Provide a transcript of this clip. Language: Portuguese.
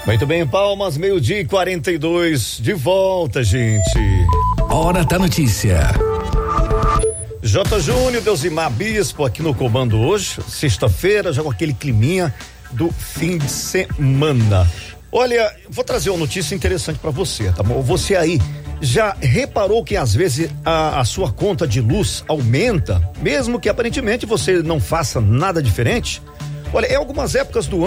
Muito bem, Palmas, 12:42, de volta, gente. Hora da notícia. J. Júnior, Deusimar Bispo aqui no comando hoje, sexta-feira, já com aquele climinha do fim de semana. Olha, vou trazer uma notícia interessante para você, tá bom? Você aí já reparou que às vezes a sua conta de luz aumenta, mesmo que aparentemente você não faça nada diferente? Olha, em algumas épocas do